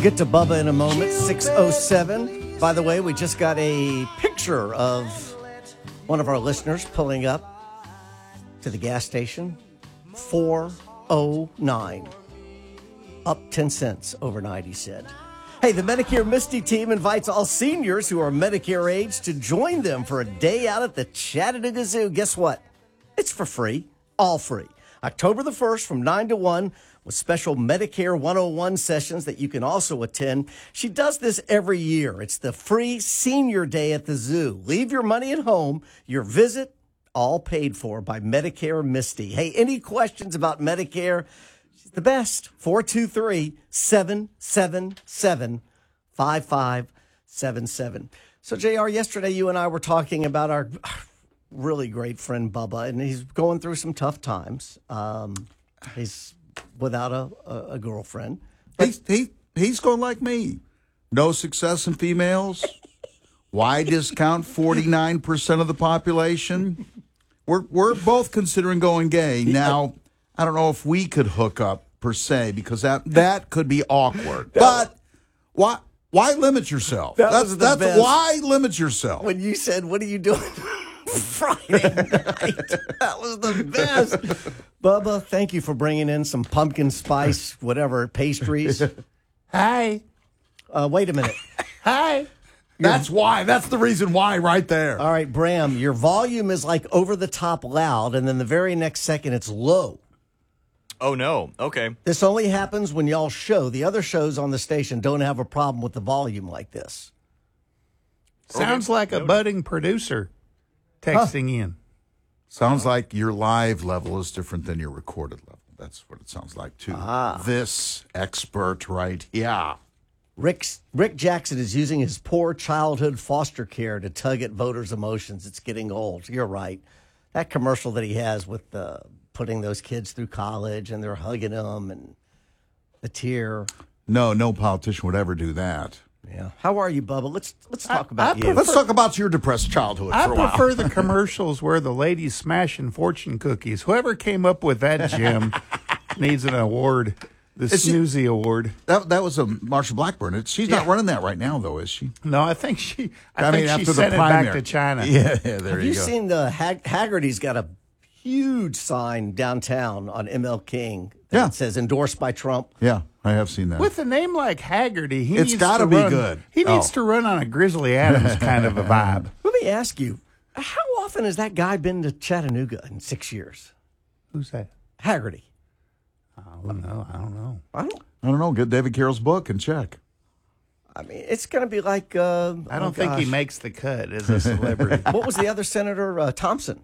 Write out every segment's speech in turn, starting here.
We'll get to Bubba in a moment. 6:07. By the way, we just got a picture of one of our listeners pulling up to the gas station. 409. Up 10 cents overnight, he said. Hey, the Medicare Misty team invites all seniors who are Medicare age to join them for a day out at the Chattanooga Zoo. Guess what? It's for free. All free. October the 1st from 9 to 1 with special Medicare 101 sessions that you can also attend. She does this every year. It's the free senior day at the zoo. Leave your money at home. Your visit, all paid for by Medicare Misty. Hey, any questions about Medicare? She's the best. 423-777-5577. So, JR, yesterday you and I were talking about our really great friend Bubba, and he's going through some tough times. He's without a girlfriend. He's going like me. No success in females. Why discount 49% of the population? We're both considering going gay. Now, I don't know if we could hook up per se, because that could be awkward. But why limit yourself? That's why limit yourself. When you said, "What are you doing Friday night?" That was the best. Bubba, thank you for bringing in some pumpkin spice, whatever, pastries. Hi. Wait a minute. Hi. That's why. That's the reason why right there. All right, Bram, your volume is like over the top loud, and then the very next second it's low. Oh, no. Okay. This only happens when y'all show. The other shows on the station don't have a problem with the volume like this. Sounds like a budding producer texting in. Sounds like your live level is different than your recorded level. That's what it sounds like, too. This expert right here. Rick Jackson is using his poor childhood foster care to tug at voters' emotions. It's getting old. You're right. That commercial that he has with putting those kids through college and they're hugging them and the tear. No politician would ever do that. Yeah. How are you, Bubba? Let's talk about you. Let's talk about your depressed childhood for a while. I prefer the commercials where the ladies smashing fortune cookies. Whoever came up with that, Jim, needs an award. The Snoozy Award. That was a Marsha Blackburn. She's not running that right now, though, is she? No, I think she after the sent it primary. back to China. Yeah, there you go. Have you seen the Haggerty's got a huge sign downtown on ML King that says endorsed by Trump? Yeah, I have seen that. With a name like Haggerty, It's gotta be good. He needs to run on a Grizzly Adams kind of a vibe. Let me ask you, how often has that guy been to Chattanooga in 6 years? Who's that? Haggerty. I don't know. I don't know. Get David Carroll's book and check. I mean, it's going to be like... I don't think he makes the cut as a celebrity. What was the other senator? Thompson.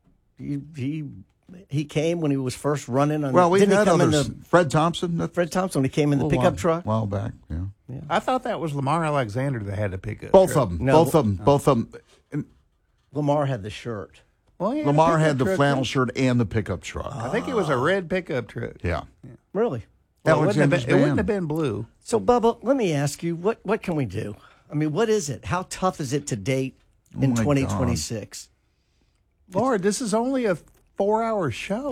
He came when he was first running. We've had others. Fred Thompson. Fred Thompson, when he came in the pickup truck. A while back, yeah. I thought that was Lamar Alexander that had the pickup Both truck. of them. No. Both of them. Lamar had the shirt. Well, yeah, Lamar had the truck, flannel shirt and the pickup truck. I think it was a red pickup truck. Yeah. Really? Well, it Alexander's wouldn't have band. been blue. So, Bubba, let me ask you, what can we do? I mean, what is it? How tough is it to date in my 2026? Lord, this is only a 4-hour show.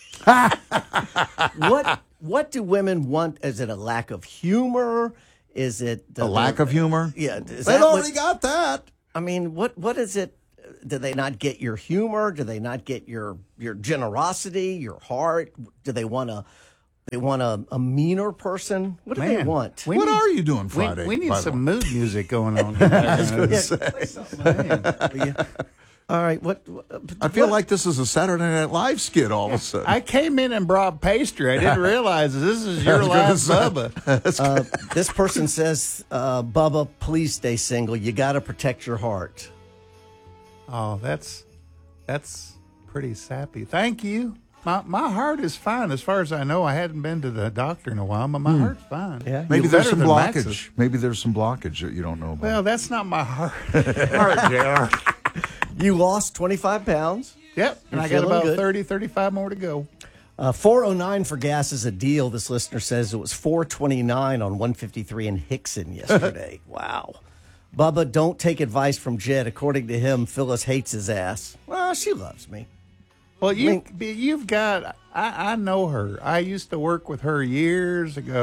What do women want? Is it a lack of humor? Is it A lack of humor? Yeah. They've already got that. I mean, what is it? Do they not get your humor? Do they not get your generosity, your heart? Do they want a meaner person? What do they want? What are you doing Friday? We need by the some way? mood music going on. All right. I feel like this is a Saturday Night Live skit all of a sudden. I came in and brought pastry. I didn't realize this is your live Bubba. This person says, Bubba, please stay single. You got to protect your heart. Oh, that's pretty sappy. Thank you. My heart is fine. As far as I know, I hadn't been to the doctor in a while, but my heart's fine. Yeah. Maybe there's some better than blockage. Max's. Maybe there's some blockage that you don't know about. Well, that's not my heart, JR. You lost 25 pounds. Yep, and You're I got feeling about good. 35 more to go. 409 for gas is a deal. This listener says it was $4.29 on 153 in Hickson yesterday. Wow. Bubba, don't take advice from Jed. According to him, Phyllis hates his ass. Well, she loves me. Well, you've got. I know her. I used to work with her years ago,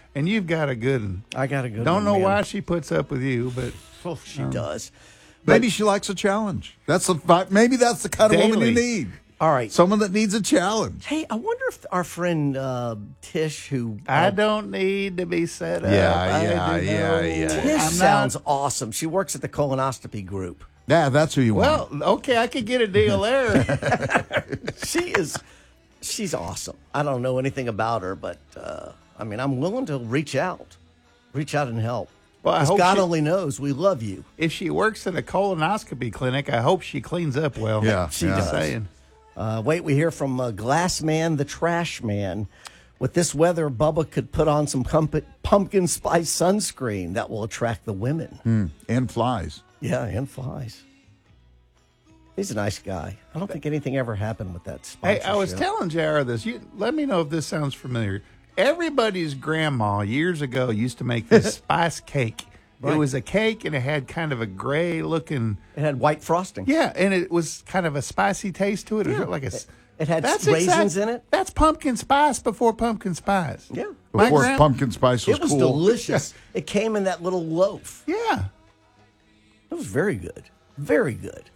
And you've got a good one. I got a good Don't one, know man. why she puts up with you, but Oh, she does. Maybe she likes a challenge. Maybe that's the kind of woman you Daily. need. All right. Someone that needs a challenge. Hey, I wonder if our friend Tish, who I don't need to be set up. Yeah, I yeah, do yeah, know. yeah. Tish I'm sounds awesome. She works at the colonoscopy group. Yeah, that's who you want. Well, okay, I could get a deal there. She's awesome. I don't know anything about her, but I'm willing to reach out and help. Well, I 'Cause hope God she- only knows we love you. If she works at a colonoscopy clinic, I hope she cleans up well. Yeah, She yeah. does. Saying. Wait, we hear from Glass Man, the Trash Man. With this weather, Bubba could put on some pumpkin spice sunscreen that will attract the women. And flies. Yeah, and flies. He's a nice guy. I don't think anything ever happened with that Hey, sponsorship. I was telling JR this. Let me know if this sounds familiar. Everybody's grandma years ago used to make this spice cake. Right. It was a cake and it had kind of a gray looking. It had white frosting. Yeah, and it was kind of a spicy taste to it. It Yeah. was like It had that's raisins in it. That's pumpkin spice before pumpkin spice. Yeah. My Before gran- pumpkin spice was It was cool. delicious. It came in that little loaf. Yeah. It was very good. Very good.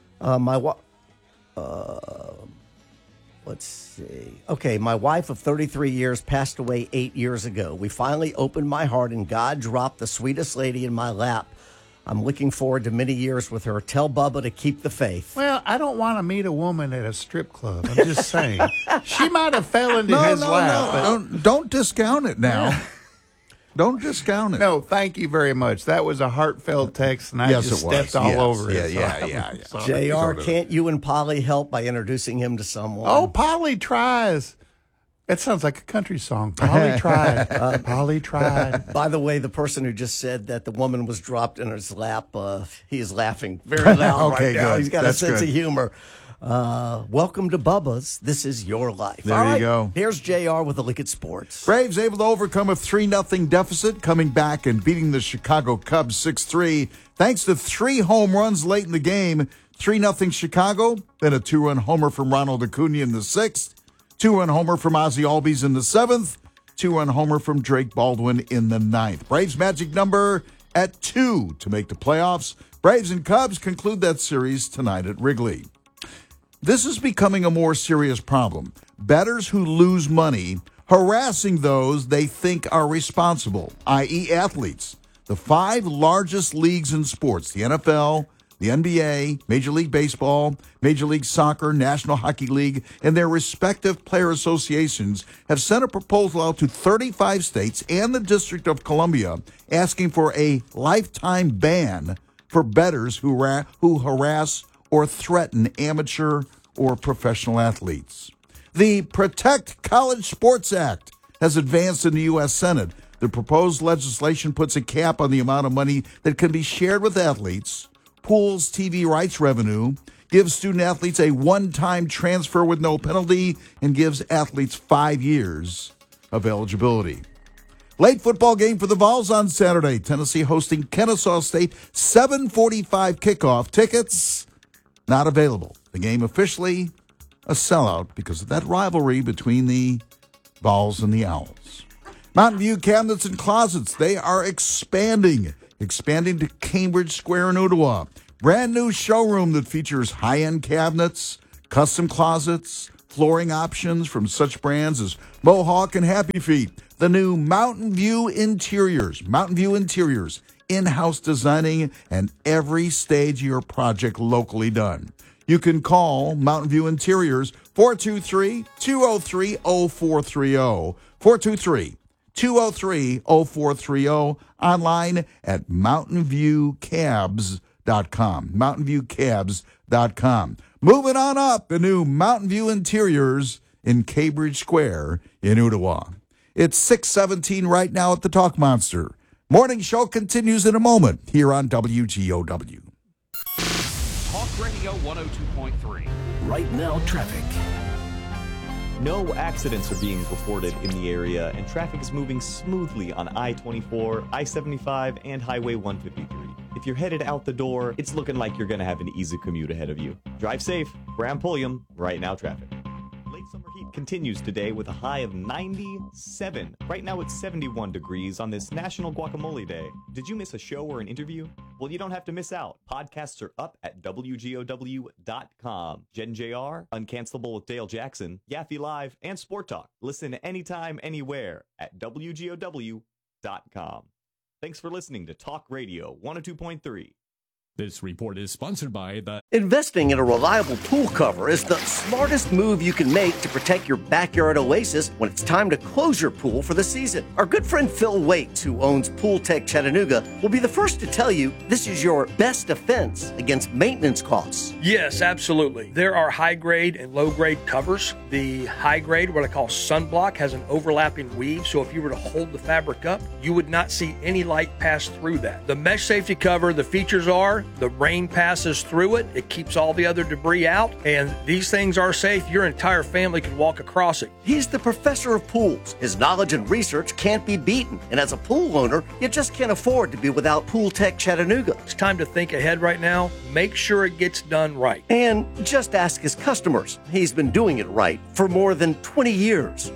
Let's see. Okay, my wife of 33 years passed away 8 years ago. We finally opened my heart and God dropped the sweetest lady in my lap. I'm looking forward to many years with her. Tell Bubba to keep the faith. Well, I don't want to meet a woman at a strip club. I'm just saying. She might have fell into his lap. But Don't discount it now. Don't discount it. no, thank you very much. That was a heartfelt text, and I Yes, just it was. stepped all Yes. over it. Yeah. JR, can't you and Polly help by introducing him to someone? Oh, Polly tries. That sounds like a country song. Polly tried. Polly tried. By the way, the person who just said that the woman was dropped in his lap, he is laughing very loud Okay, right now. good. He's got That's a sense good. of humor. Welcome to Bubba's. This is your life. There All you right, go. Here's JR with a look at sports. Braves able to overcome a 3-0 deficit, coming back and beating the Chicago Cubs 6-3, thanks to 3 home runs late in the game. 3-0 Chicago, then a 2-run homer from Ronald Acuna in the 6th, 2-run homer from Ozzie Albies in the 7th, 2-run homer from Drake Baldwin in the 9th. Braves magic number at 2 to make the playoffs. Braves and Cubs conclude that series tonight at Wrigley. This is becoming a more serious problem. Bettors who lose money harassing those they think are responsible, i.e. athletes. The 5 largest leagues in sports, the NFL, the NBA, Major League Baseball, Major League Soccer, National Hockey League, and their respective player associations have sent a proposal out to 35 states and the District of Columbia asking for a lifetime ban for bettors who harass or threaten amateur or professional athletes. The Protect College Sports Act has advanced in the U.S. Senate. The proposed legislation puts a cap on the amount of money that can be shared with athletes, pools TV rights revenue, gives student athletes a one-time transfer with no penalty, and gives athletes 5 years of eligibility. Late football game for the Vols on Saturday. Tennessee hosting Kennesaw State. 7:45 kickoff. Tickets not available. The game officially a sellout because of that rivalry between the Vols and the Owls. Mountain View Cabinets and Closets. They are expanding to Cambridge Square in Ottawa. Brand new showroom that features high-end cabinets, custom closets, flooring options from such brands as Mohawk and Happy Feet. The new Mountain View Interiors. Mountain View Interiors. In-house designing and every stage of your project locally done. You can call Mountain View Interiors 423-203-0430. 423-203-0430. Online at mountainviewcabs.com. mountainviewcabs.com. Moving on up, the new Mountain View Interiors in Cambridge Square in Ottawa. It's 6:17 right now at the Talk Monster. Morning show continues in a moment here on WGOW. Talk Radio 102.3. Right now, traffic. No accidents are being reported in the area, and traffic is moving smoothly on I-24, I-75, and Highway 153. If you're headed out the door, it's looking like you're going to have an easy commute ahead of you. Drive safe. Graham Pulliam, Right Now Traffic. Late summer heat continues today with a high of 97. Right now it's 71 degrees on this National Guacamole Day. Did you miss a show or an interview? Well, you don't have to miss out. Podcasts are up at WGOW.com. Jen JR, Uncancelable with Dale Jackson, Yaffe Live, and Sport Talk. Listen anytime, anywhere at WGOW.com. Thanks for listening to Talk Radio 102.3. This report is sponsored by the... Investing in a reliable pool cover is the smartest move you can make to protect your backyard oasis when it's time to close your pool for the season. Our good friend Phil Waits, who owns Pool Tech Chattanooga, will be the first to tell you this is your best defense against maintenance costs. Yes, absolutely. There are high-grade and low-grade covers. The high-grade, what I call sunblock, has an overlapping weave, so if you were to hold the fabric up, you would not see any light pass through that. The mesh safety cover, the features are the rain passes through it. It keeps all the other debris out, and these things are safe. Your entire family can walk across it. He's the professor of pools. His knowledge and research can't be beaten, and as a pool owner, you just can't afford to be without Pool Tech Chattanooga. It's time to think ahead right now. Make sure it gets done right. And just ask his customers. He's been doing it right for more than 20 years.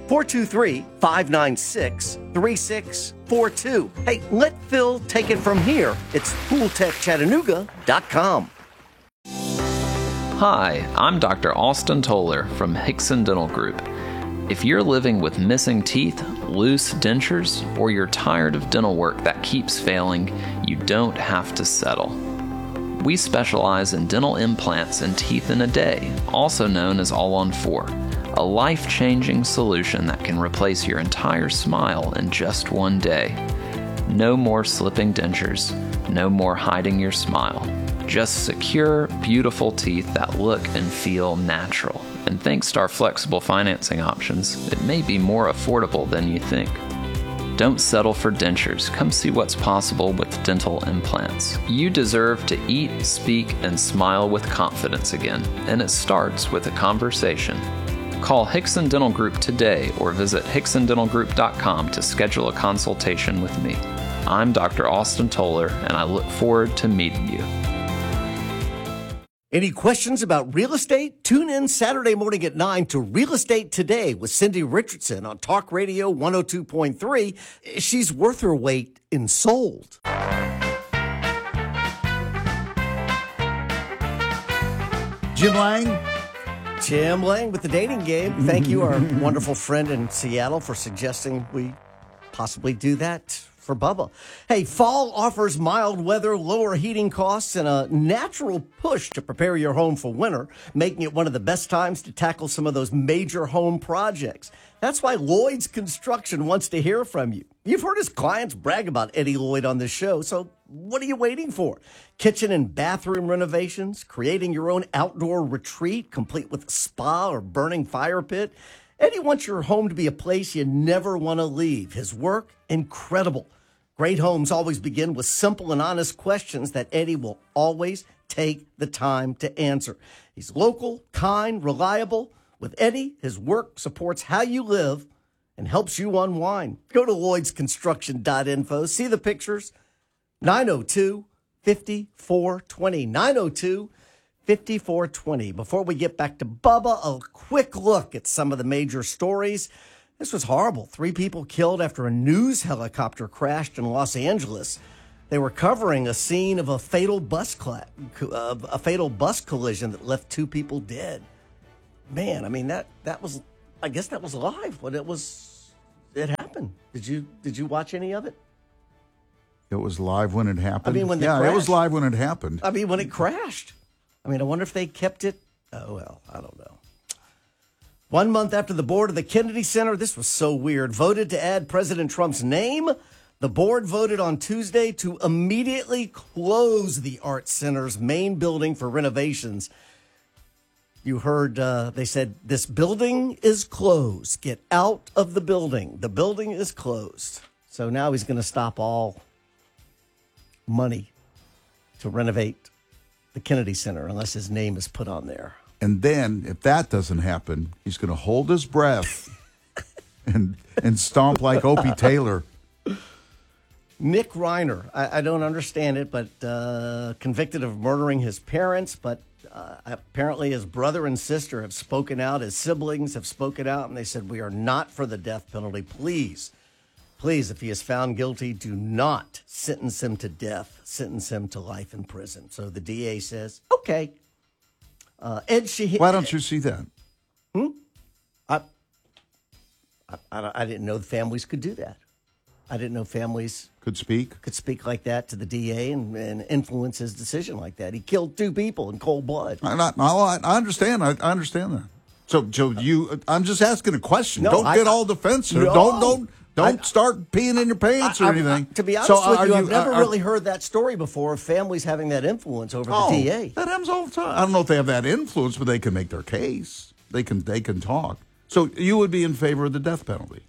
423-596-3642. Hey, let Phil take it from here. It's PoolTechChattanooga.com. Hi, I'm Dr. Austin Toller from Hickson Dental Group. If you're living with missing teeth, loose dentures, or you're tired of dental work that keeps failing, you don't have to settle. We specialize in dental implants and teeth in a day, also known as All-on-4. A life-changing solution that can replace your entire smile in just one day. No more slipping dentures, no more hiding your smile. Just secure, beautiful teeth that look and feel natural. And thanks to our flexible financing options, it may be more affordable than you think. Don't settle for dentures. Come see what's possible with dental implants. You deserve to eat, speak, and smile with confidence again, and it starts with a conversation. Call Hickson Dental Group today or visit hicksondentalgroup.com to schedule a consultation with me. I'm Dr. Austin Toller, and I look forward to meeting you. Any questions about real estate? Tune in Saturday morning at 9 to Real Estate Today with Cindy Richardson on Talk Radio 102.3. She's worth her weight in sold. Jim Lang? Jim Lang with the dating game. Thank you, our wonderful friend in Seattle, for suggesting we possibly do that for Bubba. Hey, fall offers mild weather, lower heating costs, and a natural push to prepare your home for winter, making it one of the best times to tackle some of those major home projects. That's why Lloyd's Construction wants to hear from you. You've heard his clients brag about Eddie Lloyd on this show, so what are you waiting for? Kitchen and bathroom renovations, creating your own outdoor retreat, complete with a spa or burning fire pit. Eddie wants your home to be a place you never want to leave. His work, incredible. Great homes always begin with simple and honest questions that Eddie will always take the time to answer. He's local, kind, reliable. With Eddie, his work supports how you live and helps you unwind. Go to LloydsConstruction.info. See the pictures. 902-5420. 902-5420. Before we get back to Bubba, a quick look at some of the major stories. This was horrible. 3 people killed after a news helicopter crashed in Los Angeles. They were covering a scene of a fatal bus collision that left 2 people dead. Man, I mean that was, I guess that was live when it happened. Did you watch any of it? It was live when it happened. I mean, when it was live when it happened. I mean, when it crashed. I mean, I wonder if they kept it. Oh, well, I don't know. 1 month after the board of the Kennedy Center, this was so weird, voted to add President Trump's name, the board voted on Tuesday to immediately close the Art Center's main building for renovations. You heard they said, this building is closed. Get out of the building. The building is closed. So now he's going to stop all money to renovate the Kennedy Center unless his name is put on there. And then, if that doesn't happen, he's going to hold his breath and stomp like Opie Taylor. Nick Reiner, I don't understand it, but convicted of murdering his parents, but apparently his brother and sister have spoken out, his siblings have spoken out, and they said, we are not for the death penalty. Please, if he is found guilty, do not sentence him to death. Sentence him to life in prison. So the DA says, okay. Ed Sheeran. Why don't you see that? I didn't know the families could do that. I didn't know families Could speak like that to the DA and influence his decision like that. He killed 2 people in cold blood. I understand. I understand that. So I'm just asking a question. No, Don't get all defensive. No. Don't start peeing in your pants or anything. To be honest with you, I've never really heard that story before of families having that influence over the DA. That happens all the time. I don't know if they have that influence, but they can make their case. They can talk. So you would be in favor of the death penalty?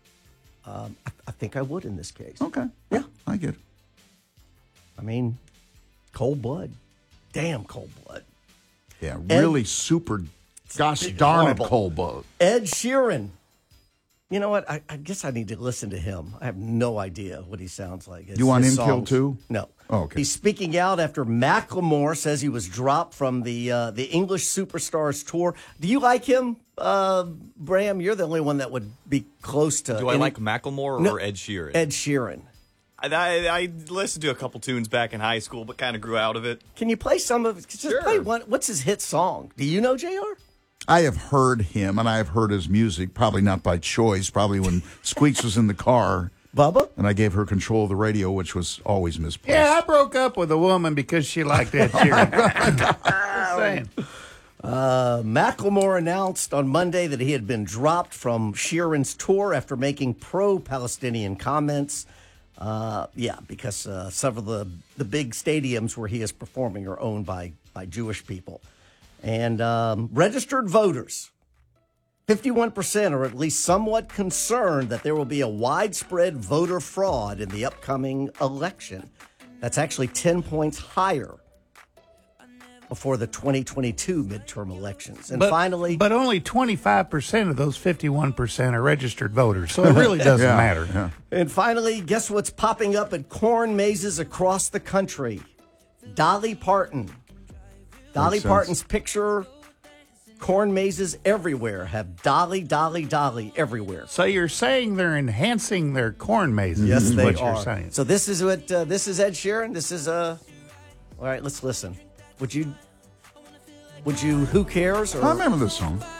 I think I would in this case. Okay. Yeah. I get it. I mean, cold blood. Damn cold blood. Yeah, really super, gosh darn it, cold blood. Ed Sheeran. You know what? I guess I need to listen to him. I have no idea what he sounds like. You want him songs. killed too? No. Oh, okay. He's speaking out after Macklemore says he was dropped from the English Superstars tour. Do you like him, Bram? You're the only one that would be close to. Do I like Macklemore or Ed Sheeran? Ed Sheeran. I listened to a couple tunes back in high school, but kind of grew out of it. Can you play some of? Just Sure. play one. What's his hit song? Do you know, JR? I have heard him, and I have heard his music, probably not by choice, probably when Squeaks was in the car. Bubba? And I gave her control of the radio, which was always misplaced. Yeah, I broke up with a woman because she liked Ed Sheeran. Just saying. Macklemore announced on Monday that he had been dropped from Sheeran's tour after making pro-Palestinian comments. Because several of the big stadiums where he is performing are owned by Jewish people. And registered voters, 51% are at least somewhat concerned that there will be a widespread voter fraud in the upcoming election. That's actually 10 points higher before the 2022 midterm elections. And finally... But only 25% of those 51% are registered voters, so it really doesn't matter. Yeah. And finally, guess what's popping up at corn mazes across the country? Dolly Parton. Dolly Parton's picture, corn mazes everywhere have Dolly, Dolly, Dolly everywhere. So you're saying they're enhancing their corn mazes? Yes, is they what are. You're saying. So this is what this is Ed Sheeran. This is all right. Let's listen. Would you? Who cares? Or, I remember this song.